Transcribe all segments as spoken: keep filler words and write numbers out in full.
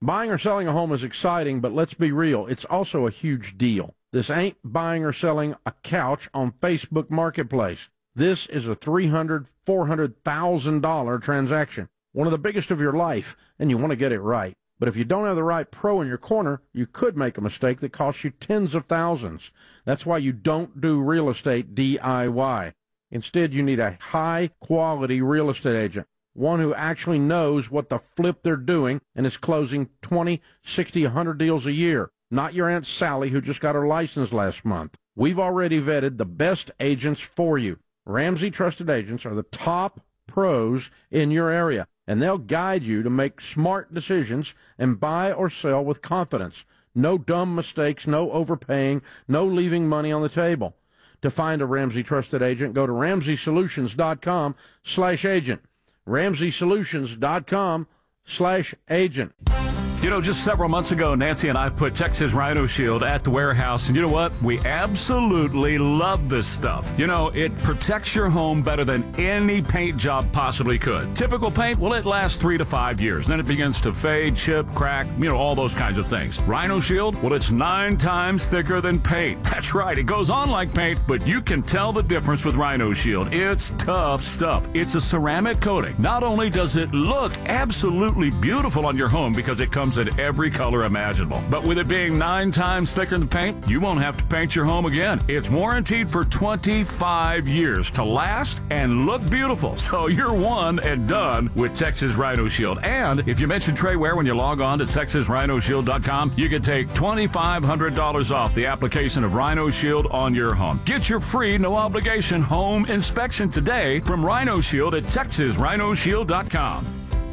Buying or selling a home is exciting, but let's be real, it's also a huge deal. This ain't buying or selling a couch on Facebook Marketplace. This is a three hundred thousand dollars, four hundred thousand dollars transaction, one of the biggest of your life, and you want to get it right. But if you don't have the right pro in your corner, you could make a mistake that costs you tens of thousands. That's why you don't do real estate D I Y. Instead, you need a high-quality real estate agent, one who actually knows what the flip they're doing and is closing twenty, sixty, one hundred deals a year. Not your Aunt Sally who just got her license last month. We've already vetted the best agents for you. Ramsey Trusted Agents are the top pros in your area, and they'll guide you to make smart decisions and buy or sell with confidence. No dumb mistakes, no overpaying, no leaving money on the table. To find a Ramsey Trusted Agent, go to ramsey solutions dot com slash agent. ramsey solutions dot com slash agent. You know, just several months ago, Nancy and I put Texas Rhino Shield at the warehouse, and you know what? We absolutely love this stuff. You know, it protects your home better than any paint job possibly could. Typical paint, well, it lasts three to five years. Then it begins to fade, chip, crack, you know, all those kinds of things. Rhino Shield, well, it's nine times thicker than paint. That's right, it goes on like paint, but you can tell the difference with Rhino Shield. It's tough stuff. It's a ceramic coating. Not only does it look absolutely beautiful on your home because it comes in every color imaginable, but with it being nine times thicker than paint, you won't have to paint your home again. It's warranted for twenty-five years to last and look beautiful. So you're one and done with Texas Rhino Shield. And if you mention Trey Ware when you log on to texas rhino shield dot com, you can take twenty-five hundred dollars off the application of Rhino Shield on your home. Get your free, no obligation home inspection today from Rhino Shield at texas rhino shield dot com.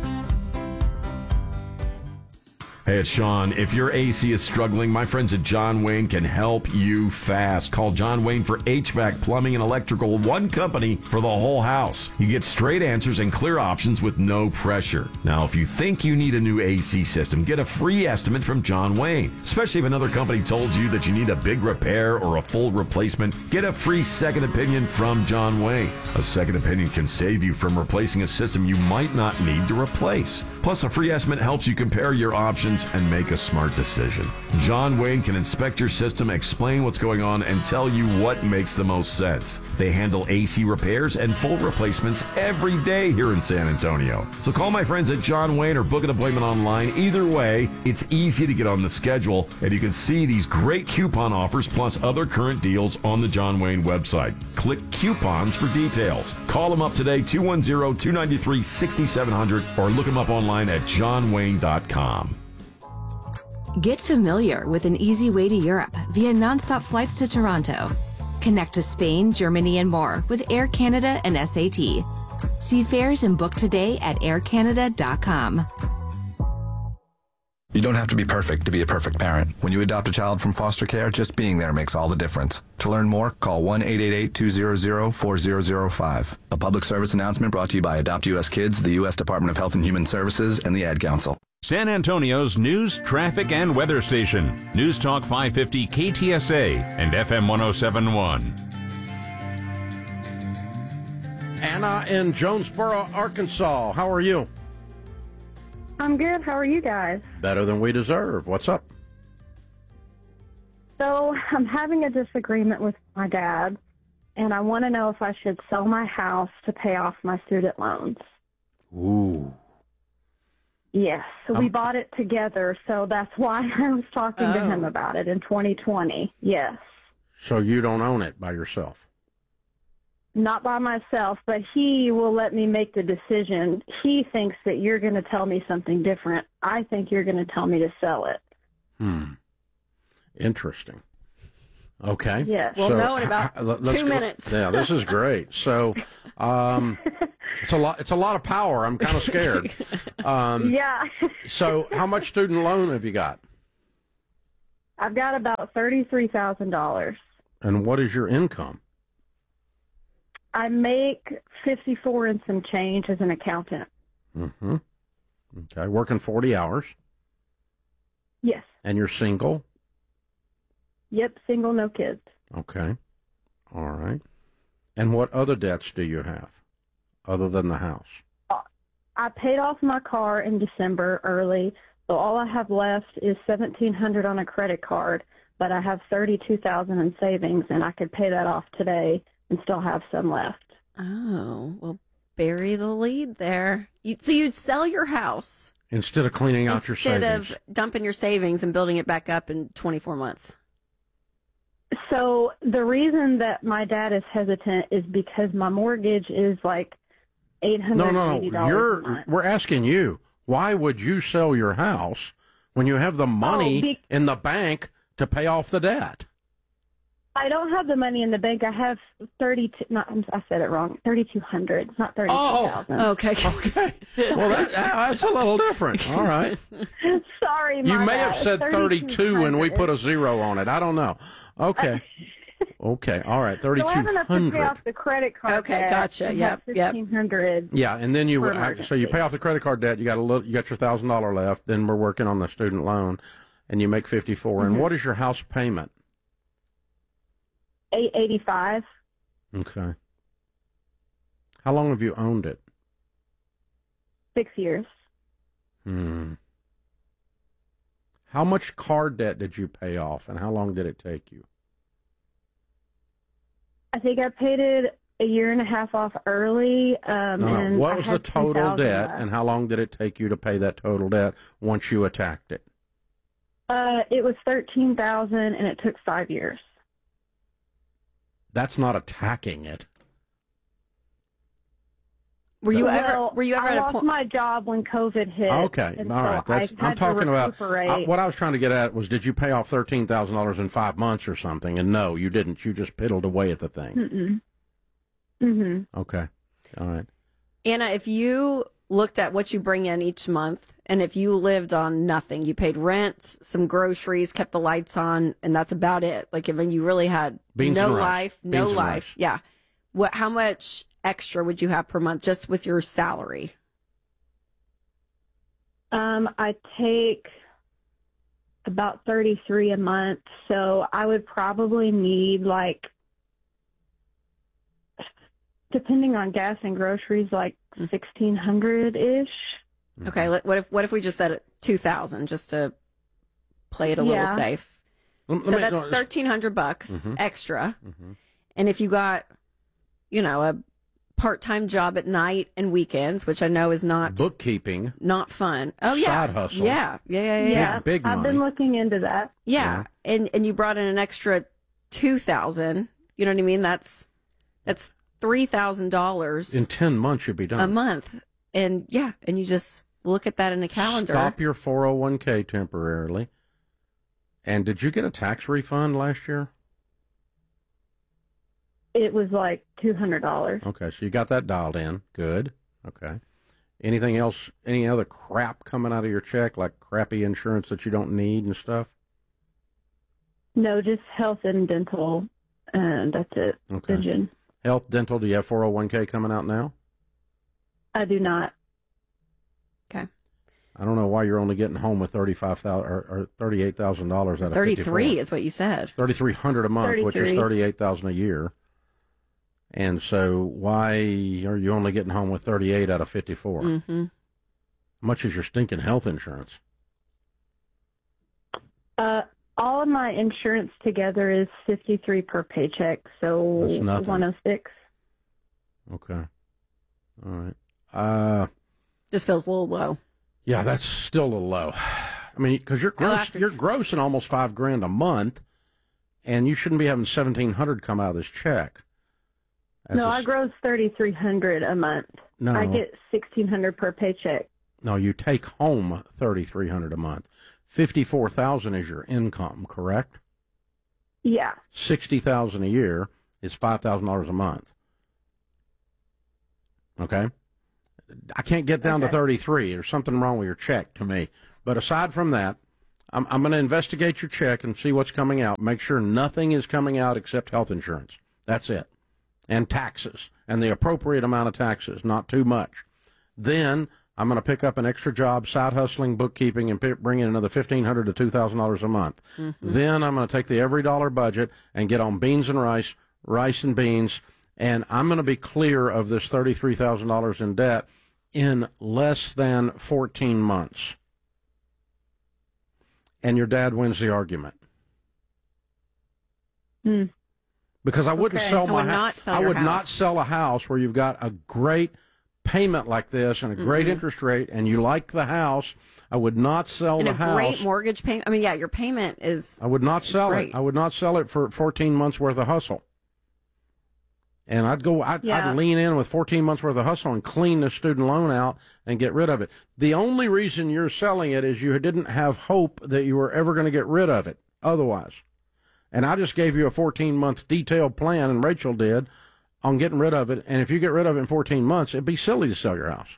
Hey, it's Sean. If your A C is struggling, my friends at John Wayne can help you fast. Call John Wayne for H V A C, plumbing, and electrical, one company for the whole house. You get straight answers and clear options with no pressure. Now, if you think you need a new A C system, get a free estimate from John Wayne. Especially if another company told you that you need a big repair or a full replacement, get a free second opinion from John Wayne. A second opinion can save you from replacing a system you might not need to replace. Plus, a free estimate helps you compare your options and make a smart decision. John Wayne can inspect your system, explain what's going on, and tell you what makes the most sense. They handle A C repairs and full replacements every day here in San Antonio. So call my friends at John Wayne or book an appointment online. Either way, it's easy to get on the schedule, and you can see these great coupon offers plus other current deals on the John Wayne website. Click coupons for details. Call them up today, two one zero, two nine three, six seven zero zero, or look them up online at john wayne dot com. Get familiar with an easy way to Europe via nonstop flights to Toronto. Connect to Spain, Germany, and more with Air Canada and S A T. See fares and book today at air canada dot com. You don't have to be perfect to be a perfect parent. When you adopt a child from foster care, just being there makes all the difference. To learn more, call one eight eight eight, two zero zero, four zero zero five. A public service announcement brought to you by Adopt U S Kids, the U S Department of Health and Human Services, and the Ad Council. San Antonio's news, traffic, and weather station. News Talk five fifty K T S A and F M one oh seven point one. Anna in Jonesboro, Arkansas. How are you? I'm good. How are you guys? Better than we deserve. What's up? So I'm having a disagreement with my dad, and I want to know if I should sell my house to pay off my student loans. Ooh. Yes. So Um, we bought it together, so that's why I was talking Oh. to him about it in twenty twenty. Yes. So you don't own it by yourself? Not by myself, but he will let me make the decision. He thinks that you're going to tell me something different. I think you're going to tell me to sell it. Hmm. Interesting. Okay. Yes. We'll So, know in about h- let's two go- minutes. Yeah, this is great. So, um, it's a lot. It's a lot of power. I'm kind of scared. Um, Yeah. so, how much student loan have you got? I've got about thirty-three thousand dollars. And what is your income? I make fifty-four and some change as an accountant. Mm-hmm. Okay, working forty hours, Yes. and you're single. Yep, single, no kids. Okay. All right. And what other debts do you have other than the house? I paid off my car in December early, So all I have left is seventeen hundred dollars on a credit card, but I have thirty-two thousand dollars in savings, and I could pay that off today and still have some left. Oh, well, bury the lead there. You, so you'd sell your house instead of cleaning out your savings. Instead of dumping your savings and building it back up in twenty-four months. So the reason that my dad is hesitant is because my mortgage is like eight hundred eighty dollars no, no, no. You're, a month. We're asking you, why would you sell your house when you have the money Oh, be- in the bank to pay off the debt? I don't have the money in the bank. I have thirty-two. Not, I said it wrong. Thirty-two hundred, not thirty-two thousand. Oh, okay. Okay. Well, that, that's a little different. All right. Sorry, You my may bad. have said thirty-two and we put a zero on it. I don't know. Okay. Okay. All right. So I thirty-two have enough to pay hundred. off the credit card. Okay, debt gotcha. and Yep, have yep. fifteen hundred. Yeah, and then you For so you emergency. pay off the credit card debt. You got a little. You got your thousand dollar left. Then we're working on the student loan, and you make fifty four. And Mhm. what is your house payment? Eight eighty-five. Okay. How long have you owned it? Six years. Hmm. How much car debt did you pay off, and how long did it take you? I think I paid it a year and a half off early. Um, No, no. and What I was the had total two thousand debt, left. and how long did it take you to pay that total debt once you attacked it? Uh, it was thirteen thousand, and it took five years. That's not attacking it. Were you well, ever? Were you ever I at a lost point? my job when COVID hit. Okay, and all so right. That's, I I'm had talking to about recuperate. I, what I was trying to get at was, did you pay off thirteen thousand dollars in five months or something? And no, you didn't. You just piddled away at the thing. Mm-mm. Mm-hmm. Okay, all right. Anna, if you looked at what you bring in each month, and if you lived on nothing, you paid rent, some groceries, kept the lights on, and that's about it. Like, I mean, you really had Beans no and rice. life, no Beans and life. rice. Yeah. What? How much extra would you have per month just with your salary? Um, I take about thirty-three a month, so I would probably need like, depending on gas and groceries, like sixteen hundred ish. Okay. let- What if? What if we just said two thousand just to play it a little Yeah. safe? Let- So let me- that's no, it's- thirteen hundred bucks Mhm. extra. Mhm. And if you got, you know, a part-time job at night and weekends, which I know is not bookkeeping, not fun. Oh yeah, side hustle. yeah, yeah, yeah, yeah. Yeah, big I've money. been looking into that. Yeah. And and you brought in an extra two thousand. You know what I mean? That's that's three thousand dollars in ten months you'll be done. a month. And yeah, and you just look at that in a calendar. Stop your four oh one k temporarily. And did you get a tax refund last year? It was like two hundred dollars. Okay, so you got that dialed in. Good. Okay. Anything else, any other crap coming out of your check, like crappy insurance that you don't need and stuff? No, just health and dental, and that's it. Okay. Vision. Health, dental, do you have four oh one k coming out now? I do not. Okay. I don't know why you're only getting home with thirty-five thousand or, or thirty-eight thousand dollars out of thirty-three fifty-four. is what you said. thirty-three hundred a month, which is thirty-three. thirty-eight thousand a year. And so, why are you only getting home with thirty-eight out of fifty-four? Mm-hmm. How much is your stinking health insurance? Uh, all of my insurance together is fifty-three per paycheck, so That's nothing. one oh six. Okay, all right. Uh, Just feels a little low. yeah, that's still a little low. I mean, because you're Well, gross, after- you're grossing almost five grand a month, and you shouldn't be having seventeen hundred come out of this check. As No, a I s- gross thirty-three hundred a month. No. I get sixteen hundred per paycheck. No, you take home thirty-three hundred a month. Fifty-four thousand is your income, correct? Yeah. Sixty thousand a year is five thousand dollars a month. Okay, I can't get down Okay. to thirty-three. There's something wrong with your check to me. But aside from that, I'm, I'm going to investigate your check and see what's coming out. Make sure nothing is coming out except health insurance. That's it, and taxes, and the appropriate amount of taxes, not too much. Then I'm going to pick up an extra job, side hustling, bookkeeping, and p- bring in another fifteen hundred dollars to two thousand dollars a month. Mm-hmm. Then I'm going to take the every dollar budget and get on beans and rice, rice and beans, and I'm going to be clear of this thirty-three thousand dollars in debt in less than fourteen months. and your dad wins the argument. Hmm. Because I wouldn't Okay. sell I my would house. not sell I your would not house. sell a house where you've got a great payment like this and a great Mhm. interest rate, and you like the house. I would not sell And the a house. great mortgage payment. I mean, yeah, your payment is. I would not is sell great. it. I would not sell it for fourteen months worth of hustle. And I'd go, I'd, Yeah. I'd lean in with fourteen months worth of hustle and clean the student loan out and get rid of it. The only reason you're selling it is you didn't have hope that you were ever going to get rid of it otherwise. And I just gave you a fourteen month detailed plan, and Rachel did, on getting rid of it. And if you get rid of it in fourteen months, it'd be silly to sell your house.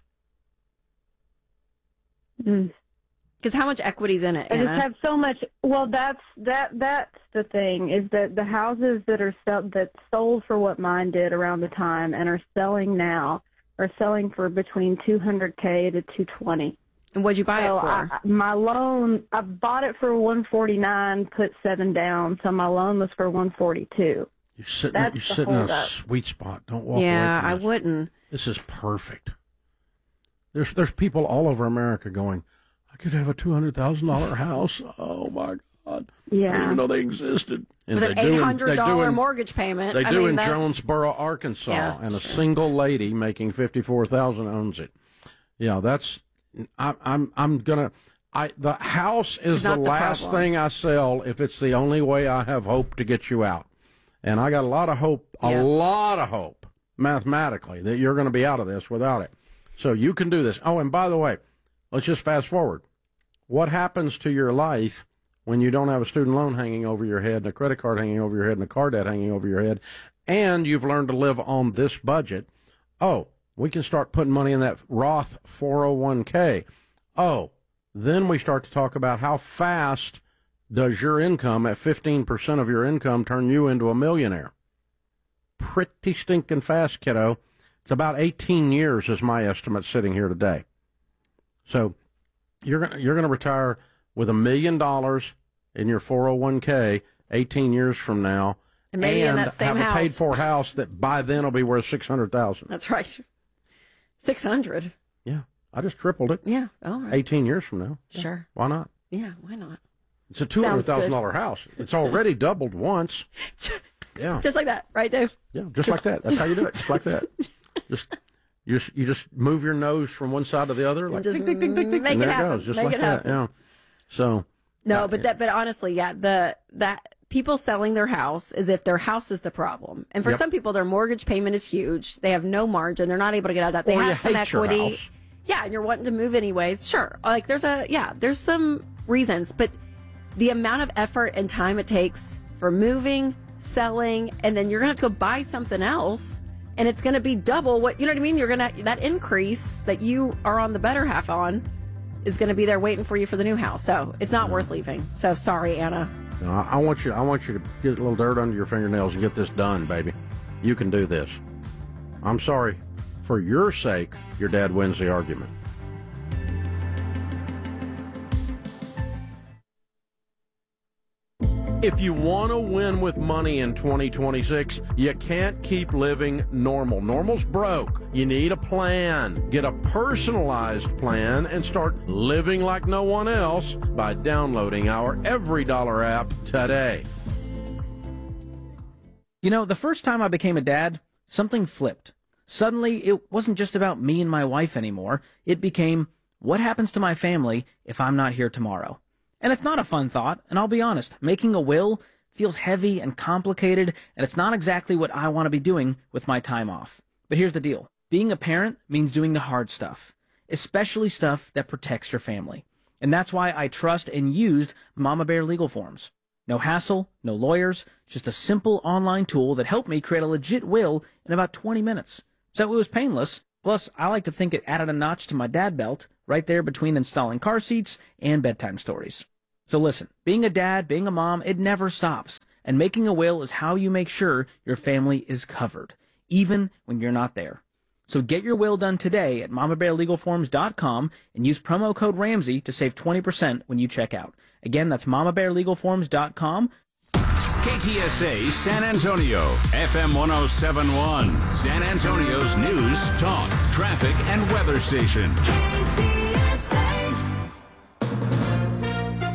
Mm. Because how much equity's in it, I just Anna? have so much. Well, that's that. That's the thing is that the houses that are sell, that sold for what mine did around the time and are selling now are selling for between two hundred k to two twenty. And what'd you buy So it for? I, my loan, I bought it for one forty nine, put seven down, so my loan was for one forty two. You're sitting, That's you're the sitting in a holdup. sweet spot. Don't walk yeah, away from I this. wouldn't. This is perfect. There's there's people all over America going, I could have a two hundred thousand dollar house. Oh my God! I didn't Yeah. even know they existed. And With an they do in- eight hundred they do dollar in- mortgage payment. They I do mean, in that's- Jonesboro, Arkansas, Yeah, and a that's true. single lady making fifty four thousand owns it. Yeah, that's. I, I'm I'm gonna. I the house is It's the not the last problem. thing I sell if it's the only way I have hope to get you out. And I got a lot of hope, a Yeah. lot of hope, mathematically, that you're going to be out of this without it. So you can do this. Oh, and by the way, let's just fast forward. What happens to your life when you don't have a student loan hanging over your head and a credit card hanging over your head and a car debt hanging over your head, and you've learned to live on this budget? Oh, we can start putting money in that Roth four oh one k. Oh, then we start to talk about how fast does your income at fifteen percent of your income turn you into a millionaire? Pretty stinking fast, kiddo. It's about eighteen years is my estimate sitting here today. So you're gonna you're gonna retire with a million dollars in your four oh one k eighteen years from now, And maybe in that same have house. a paid for house that by then will be worth six hundred thousand. That's right. six hundred. Yeah, I just tripled it. Yeah. All right. eighteen years from now. Sure. Why not? Yeah. Why not? It's a two hundred thousand dollar house. It's already doubled once. Yeah. Just like that, right, Dave? Yeah, just like that. That's how you do it. Just like that. Just you just you just move your nose from one side to the other, like just ding, ding, ding, ding, ding, make and it there happen. it goes, just Make like it that. happen. Yeah. So No, uh, but that, but honestly, yeah, the that people selling their house is if their house is the problem, and for Yep. some people, their mortgage payment is huge. They have no margin. They're not able to get out of that. They Or you have some hate your equity. house. Yeah, and you're wanting to move anyways. Sure, like there's a yeah, there's some reasons, but the amount of effort and time it takes for moving, selling, and then you're gonna have to go buy something else, and it's gonna be double what you know what I mean. You're gonna that increase that you are on the better half on is going to be there waiting for you for the new house. So it's not worth leaving. So sorry, Anna. no, I, I want you. I want you to get a little dirt under your fingernails and get this done, baby. You can do this. I'm sorry. For your sake, your dad wins the argument. If you want to win with money in twenty twenty-six, you can't keep living normal. Normal's broke. You need a plan. Get a personalized plan and start living like no one else by downloading our Every Dollar app today. You know, the first time I became a dad, something flipped. Suddenly, it wasn't just about me and my wife anymore. It became, what happens to my family if I'm not here tomorrow? And it's not a fun thought, and I'll be honest, making a will feels heavy and complicated, and it's not exactly what I want to be doing with my time off. But here's the deal. Being a parent means doing the hard stuff, especially stuff that protects your family. And that's why I trust and used Mama Bear Legal Forms. No hassle, no lawyers, just a simple online tool that helped me create a legit will in about twenty minutes. So it was painless. Plus, I like to think it added a notch to my dad belt, right there between installing car seats and bedtime stories. So listen, being a dad, being a mom, it never stops. And making a will is how you make sure your family is covered, even when you're not there. So get your will done today at mama bear legal forms dot com and use promo code Ramsey to save twenty percent when you check out. Again, that's mama bear legal forms dot com. K T S A San Antonio, F M one oh seven point one, San Antonio's news, talk, traffic, and weather station. K T S A.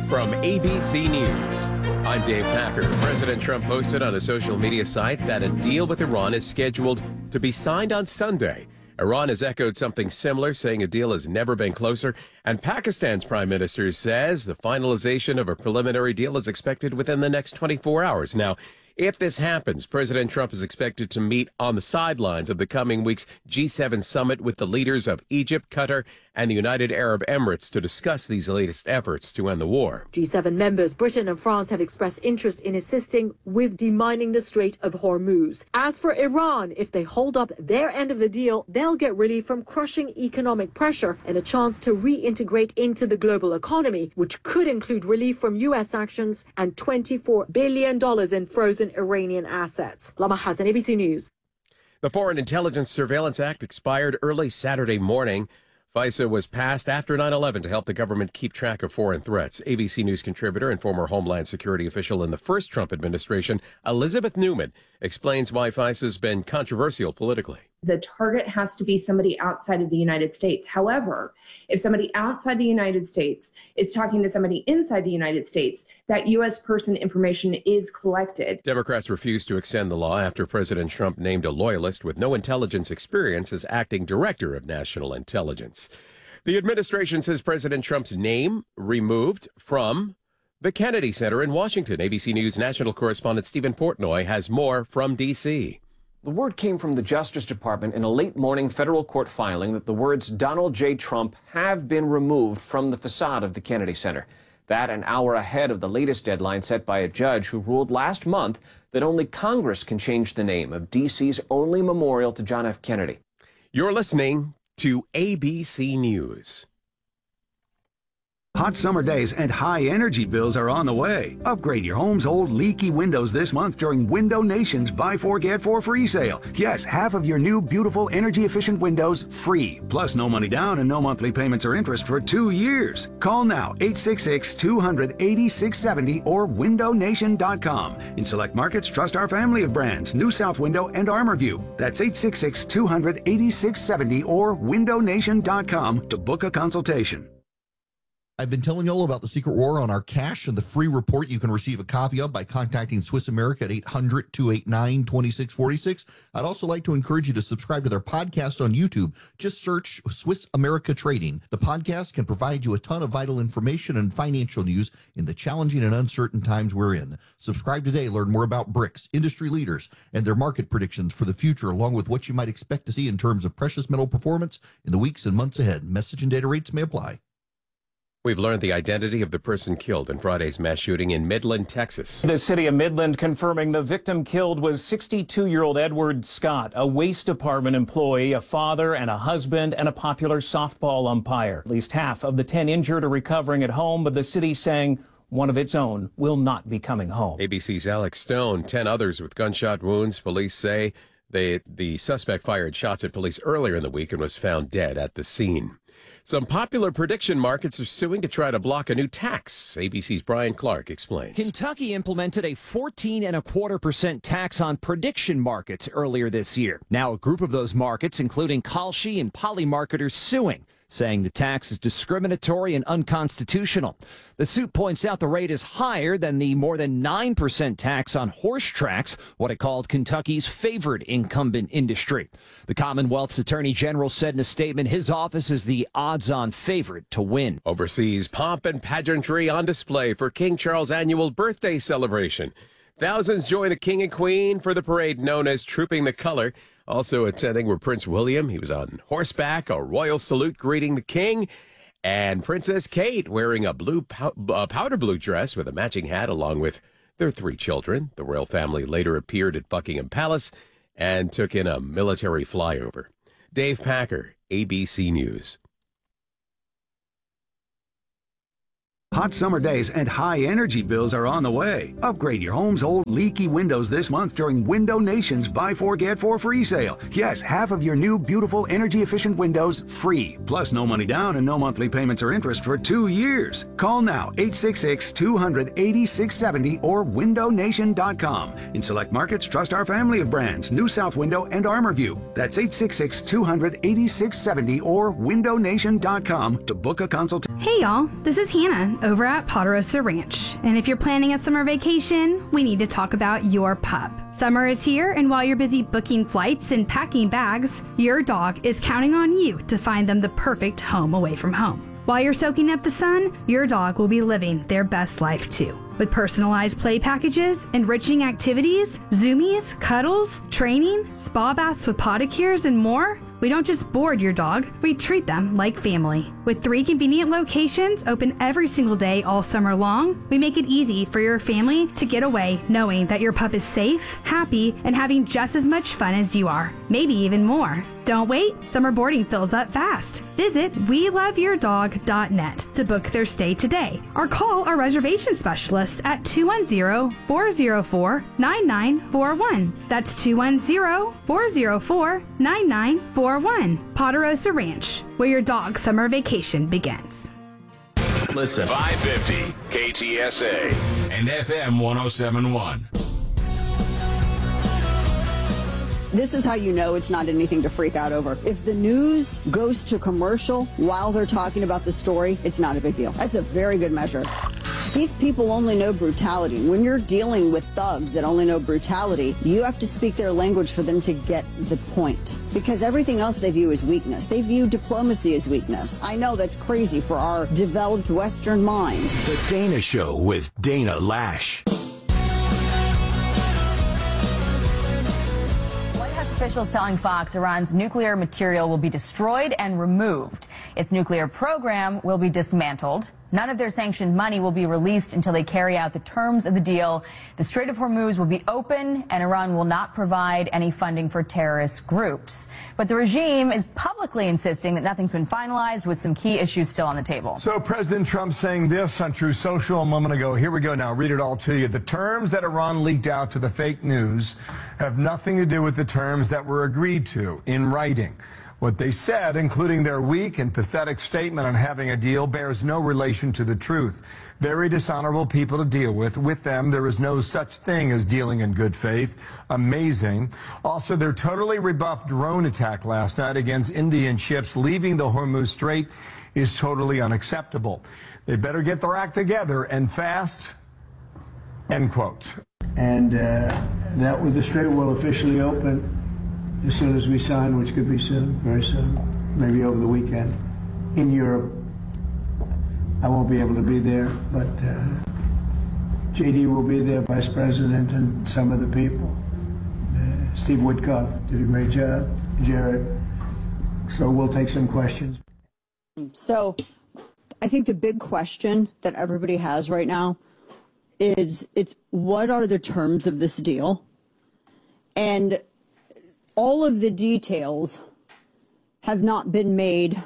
from A B C News. I'm Dave Packer. President Trump posted on a social media site that a deal with Iran is scheduled to be signed on Sunday. Iran has echoed something similar, saying a deal has never been closer. And Pakistan's prime minister says the finalization of a preliminary deal is expected within the next twenty-four hours. Now, if this happens, President Trump is expected to meet on the sidelines of the coming week's G seven summit with the leaders of Egypt, Qatar, and the United Arab Emirates to discuss these latest efforts to end the war. G seven members Britain and France have expressed interest in assisting with demining the Strait of Hormuz. As for Iran, if they hold up their end of the deal, they'll get relief from crushing economic pressure and a chance to reintegrate into the global economy, which could include relief from U S sanctions and twenty-four billion dollars in frozen Iranian assets. Lama Hassan, A B C News. The Foreign Intelligence Surveillance Act expired early Saturday morning. FISA was passed after nine eleven to help the government keep track of foreign threats. A B C News contributor and former Homeland Security official in the first Trump administration, Elizabeth Newman, explains why FISA has been controversial politically. The target has to be somebody outside of the United States. However, if somebody outside the United States is talking to somebody inside the United States, that U S person information is collected. Democrats refused to extend the law after President Trump named a loyalist with no intelligence experience as acting director of national intelligence. The administration says President Trump's name removed from the Kennedy Center in Washington. A B C News national correspondent Stephen Portnoy has more from D C The word came from the Justice Department in a late morning federal court filing that the words Donald J. Trump have been removed from the facade of the Kennedy Center. That an hour ahead of the latest deadline set by a judge who ruled last month that only Congress can change the name of D C's only memorial to John F. Kennedy. You're listening to A B C News. Hot summer days and high energy bills are on the way. Upgrade your home's old leaky windows this month during Window Nation's Buy Four Get Four free sale. Yes, half of your new beautiful energy efficient windows free. Plus no money down and no monthly payments or interest for two years. Call now eight six six, two hundred, eighty-six seventy or window nation dot com. In select markets, trust our family of brands, New South Window and ArmorView. That's eight six six, two hundred, eighty-six seventy or window nation dot com to book a consultation. I've been telling you all about the Secret War on our cash and the free report you can receive a copy of by contacting Swiss America at eight hundred, two eight nine, two six four six. I'd also like to encourage you to subscribe to their podcast on YouTube. Just search Swiss America Trading. The podcast can provide you a ton of vital information and financial news in the challenging and uncertain times we're in. Subscribe today. Learn more about BRICS, industry leaders, and their market predictions for the future, along with what you might expect to see in terms of precious metal performance in the weeks and months ahead. Message and data rates may apply. We've learned the identity of the person killed in Friday's mass shooting in Midland, Texas. The city of Midland confirming the victim killed was sixty-two-year-old Edward Scott, a waste department employee, a father and a husband, and a popular softball umpire. At least half of the ten injured are recovering at home, but the city saying one of its own will not be coming home. A B C's Alex Stone, ten others with gunshot wounds. Police say they, the suspect fired shots at police earlier in the week and was found dead at the scene. Some popular prediction markets are suing to try to block a new tax. A B C's Brian Clark explains. Kentucky implemented a fourteen and a quarter percent tax on prediction markets earlier this year. Now a group of those markets, including Kalshi and Polymarket, are suing, saying the tax is discriminatory and unconstitutional. The suit points out the rate is higher than the more than nine percent tax on horse tracks, what it called Kentucky's favored incumbent industry. The Commonwealth's Attorney General said in a statement his office is the odds-on favorite to win. Overseas, pomp and pageantry on display for King Charles' annual birthday celebration. Thousands join the King and Queen for the parade known as Trooping the Color. Also attending were Prince William. He was on horseback, a royal salute greeting the king, and Princess Kate wearing a blue pow- uh, powder blue dress with a matching hat along with their three children. The royal family later appeared at Buckingham Palace and took in a military flyover. Dave Packer, A B C News. Hot summer days and high energy bills are on the way. Upgrade your home's old leaky windows this month during Window Nation's Buy Four Get Four free sale. Yes, half of your new beautiful energy efficient windows free. Plus no money down and no monthly payments or interest for two years. Call now eight six six, two hundred, eighty-six seventy or window nation dot com. In select markets, trust our family of brands, New South Window and ArmorView. That's eight six six, two hundred, eighty-six seventy or window nation dot com to book a consultation. Hey y'all, this is Hannah over at Ponderosa Ranch. And if you're planning a summer vacation, we need to talk about your pup. Summer is here, and while you're busy booking flights and packing bags, your dog is counting on you to find them the perfect home away from home. While you're soaking up the sun, your dog will be living their best life too. With personalized play packages, enriching activities, zoomies, cuddles, training, spa baths with podicures, and more, we don't just board your dog, we treat them like family. With three convenient locations open every single day all summer long, we make it easy for your family to get away knowing that your pup is safe, happy, and having just as much fun as you are, maybe even more. Don't wait, summer boarding fills up fast. Visit we love your dog dot net to book their stay today, or call our reservation specialists at two one zero, four zero four, nine nine four one. That's two one zero, four zero four, nine nine four one. Ponderosa Ranch, where your dog's summer vacation begins. Listen. five fifty K T S A and F M one oh seven point one. This is how you know it's not anything to freak out over. If the news goes to commercial while they're talking about the story, it's not a big deal. That's a very good measure. These people only know brutality. When you're dealing with thugs that only know brutality, you have to speak their language for them to get the point. Because everything else they view as weakness. They view diplomacy as weakness. I know that's crazy for our developed Western minds. The Dana Show with Dana Lash. Officials telling Fox Iran's nuclear material will be destroyed and removed. Its nuclear program will be dismantled. None of their sanctioned money will be released until they carry out the terms of the deal. The Strait of Hormuz will be open, and Iran will not provide any funding for terrorist groups. But the regime is publicly insisting that nothing's been finalized, with some key issues still on the table. So President Trump saying this on Truth Social a moment ago. Here we go now. Read it all to you. The terms that Iran leaked out to the fake news have nothing to do with the terms that were agreed to in writing. What they said, including their weak and pathetic statement on having a deal, bears no relation to the truth. Very dishonorable people to deal with. With them, there is no such thing as dealing in good faith. Amazing. Also, their totally rebuffed drone attack last night against Indian ships leaving the Hormuz Strait is totally unacceptable. They better get their act together and fast. End quote. And uh, that with the strait will officially open as soon as we sign, which could be soon, very soon, maybe over the weekend, in Europe. I won't be able to be there, but uh, J D will be there, Vice President, and some of the people. Uh, Steve Woodcock did a great job, Jared. So we'll take some questions. So I think the big question that everybody has right now is, it's what are the terms of this deal? And all of the details have not been made,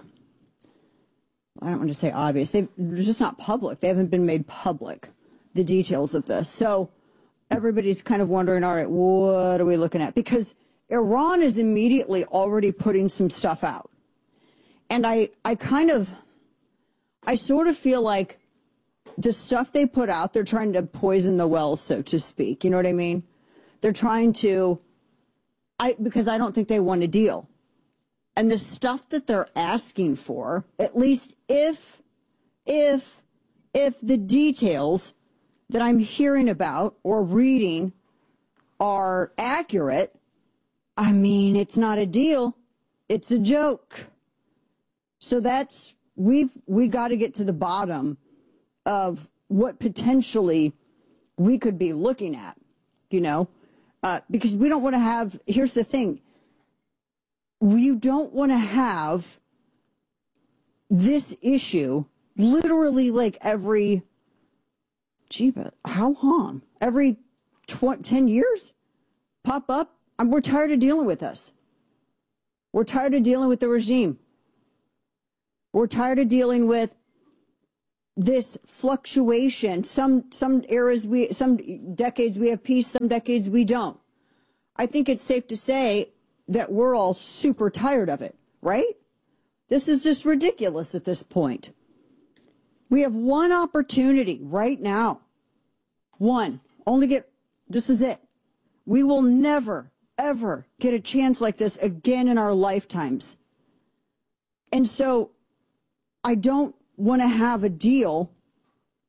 I don't want to say obvious, they've, they're just not public. They haven't been made public, the details of this. So everybody's kind of wondering, all right, what are we looking at? Because Iran is immediately already putting some stuff out. And I, I kind of, I sort of feel like the stuff they put out, they're trying to poison the well, so to speak. You know what I mean? They're trying to, I, because I don't think they want a deal. And the stuff that they're asking for, at least if, if, if the details that I'm hearing about or reading are accurate, I mean, it's not a deal, it's a joke. So that's, we've, we got to get to the bottom of what potentially we could be looking at, you know? Uh, because we don't want to have, here's the thing, you don't want to have this issue literally like every, gee, but how long? Every tw- ten years pop up? I'm, we're tired of dealing with this. We're tired of dealing with the regime. We're tired of dealing with this fluctuation. Some some eras we some decades we have peace, some decades we don't. I think it's safe to say that we're all super tired of it, right? This is just ridiculous at this point. We have one opportunity right now. One. Only get, this is it. We will never, ever get a chance like this again in our lifetimes. And so I don't want to have a deal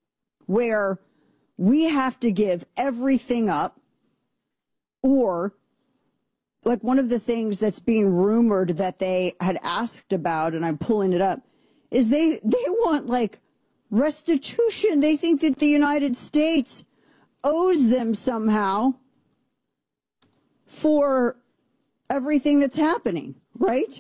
where we have to give everything up, or like one of the things that's being rumored that they had asked about, and I'm pulling it up, is they, they want like restitution. They think that the United States owes them somehow for everything that's happening, right?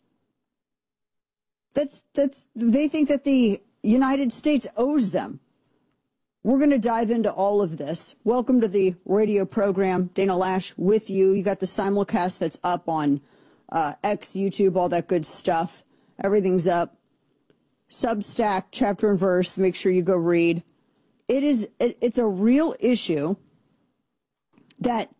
That's, that's, they think that the United States owes them. We're going to dive into all of this. Welcome to the radio program. Dana Lash with you. You got the simulcast that's up on uh, X, YouTube, all that good stuff. Everything's up. Substack, chapter and verse. Make sure you go read. It is, it, it's a real issue that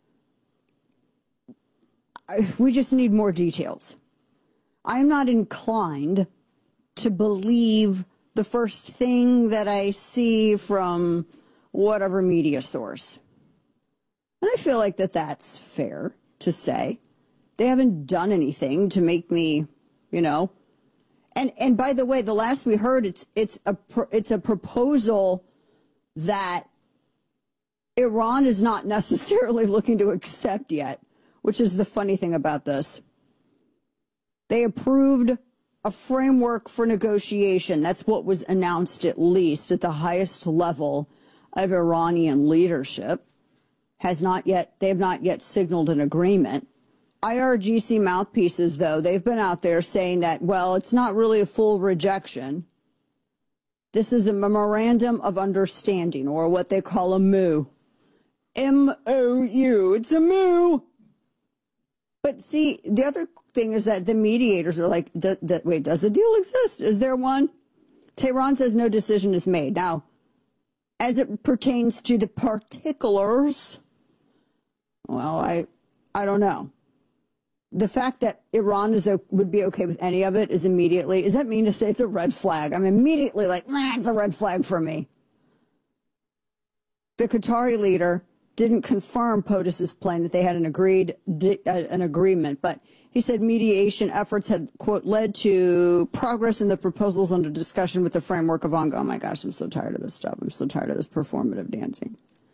I, we just need more details. I'm not inclined to believe the first thing that I see from whatever media source. And I feel like that that's fair to say. They haven't done anything to make me, you know. And and by the way, the last we heard, it's it's a it's a proposal that Iran is not necessarily looking to accept yet, which is the funny thing about this. They approved a framework for negotiation. That's what was announced, at least at the highest level of Iranian leadership. Has not yet, they have not yet signaled an agreement. I R G C mouthpieces, though, they've been out there saying that, well, it's not really a full rejection. This is a memorandum of understanding, or what they call a M O U. M O U. It's a M O U. But see, the other thing is that the mediators are like, d- d- wait, does the deal exist? Is there one? Tehran says no decision is made. Now, as it pertains to the particulars, well, I, I don't know. The fact that Iran is a, would be okay with any of it is immediately, does that mean to say it's a red flag? I'm immediately like, nah, it's a red flag for me. The Qatari leader didn't confirm POTUS's plan that they had an agreed di- uh, an agreement, but he said mediation efforts had, quote, led to progress in the proposals under discussion with the framework of ongoing. Oh my gosh, I'm so tired of this stuff. I'm so tired of this performative dancing.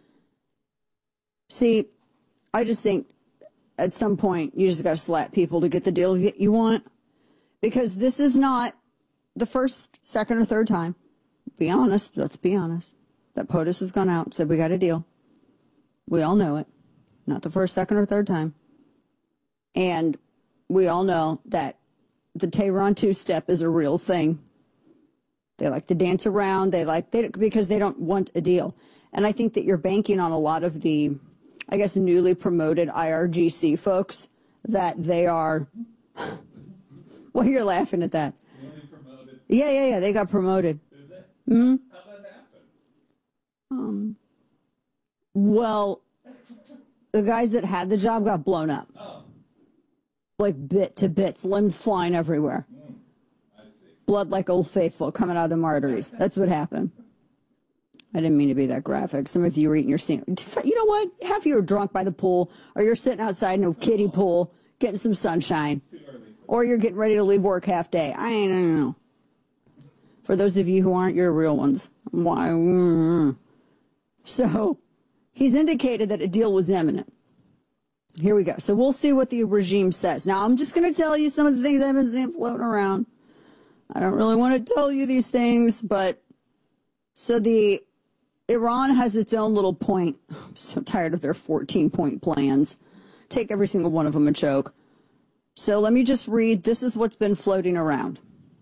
See, I just think at some point you just got to slap people to get the deal that you want, because this is not the first, second, or third time. Be honest. Let's be honest. That POTUS has gone out and said we got a deal. We all know it. Not the first, second, or third time. And we all know that the Tehran two-step is a real thing. They like to dance around. They like they because they don't want a deal. And I think that you're banking on a lot of the, I guess, newly promoted I R G C folks, that they are. Well, you're laughing at that. Yeah, yeah, yeah. They got promoted. Did they? Mm-hmm. How'd that happen? Um. Well, the guys that had the job got blown up. Oh. Like bit to bits, limbs flying everywhere. Mm, I see. Blood like Old Faithful coming out of the arteries. That's what happened. I didn't mean to be that graphic. Some of you are eating your sandwich. You know what? Half of you are drunk by the pool, or you're sitting outside in a kiddie pool getting some sunshine. Or you're getting ready to leave work half day. I don't know. For those of you who aren't, you're real ones. Why? Mm. So he's indicated that a deal was imminent. Here we go. So we'll see what the regime says. Now, I'm just going to tell you some of the things I've been seeing floating around. I don't really want to tell you these things, but so the Iran has its own little point. I'm so tired of their fourteen-point plans. Take every single one of them and choke. So let me just read. This is what's been floating around.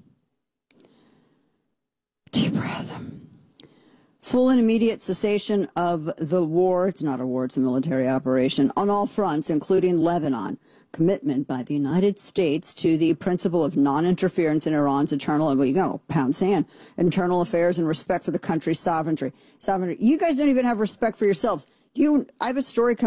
Deep breath. Full and immediate cessation of the war. It's not a war, it's a military operation on all fronts, including Lebanon. Commitment by the United States to the principle of non-interference in Iran's internal, well, you know, pound sand, internal affairs and respect for the country's sovereignty. Sovereignty. You guys don't even have respect for yourselves. You, I have a story coming